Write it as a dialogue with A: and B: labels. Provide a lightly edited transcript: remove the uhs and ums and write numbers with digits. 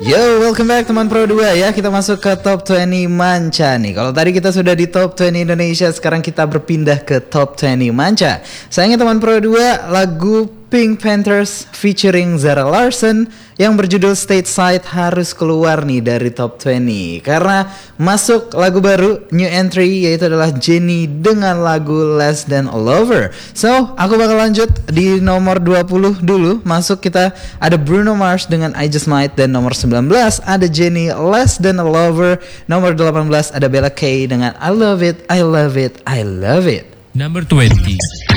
A: Yo, welcome back teman Pro 2 ya. Kita masuk ke Top 20 Manca nih. Kalau tadi kita sudah di Top 20 Indonesia, sekarang kita berpindah ke Top 20 Manca. Sayangnya teman Pro 2, lagu Pink Panthers featuring Zara Larsson yang berjudul Stateside harus keluar nih dari Top 20 karena masuk lagu baru, new entry, yaitu adalah Jennie dengan lagu Less Than a Lover. So, aku bakal lanjut di nomor 20 dulu. Masuk kita ada Bruno Mars dengan I Just Might, dan nomor 19 ada Jennie Less Than a Lover. Nomor 18 ada Bella K dengan I Love It, I Love It, I Love It.
B: Number 20.